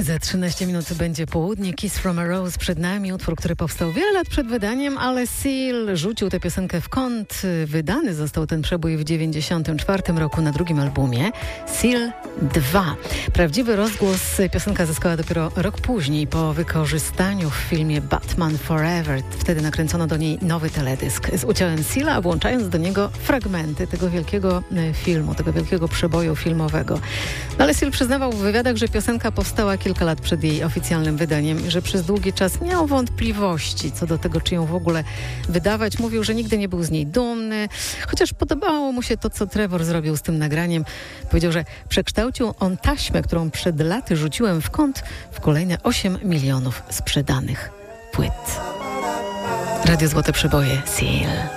Za 13 minut będzie południe. Kiss from a Rose przed nami. Utwór, który powstał wiele lat przed wydaniem, ale Seal rzucił tę piosenkę w kąt. Wydany został ten przebój w 1994 roku na drugim albumie Seal 2. Prawdziwy rozgłos piosenka zyskała dopiero rok później po wykorzystaniu w filmie Batman Forever. Wtedy nakręcono do niej nowy teledysk z udziałem Seala, włączając do niego fragmenty tego wielkiego filmu, tego wielkiego przeboju filmowego. No ale Seal przyznawał w wywiadach, że piosenka powstała kilka lat przed jej oficjalnym wydaniem i że przez długi czas miał wątpliwości co do tego, czy ją w ogóle wydawać. Mówił, że nigdy nie był z niej dumny, chociaż podobało mu się to, co Trevor zrobił z tym nagraniem. Powiedział, że przekształcił on taśmę, którą przed laty rzuciłem w kąt, w kolejne 8 milionów sprzedanych płyt. Radio Złote Przeboje, Seal.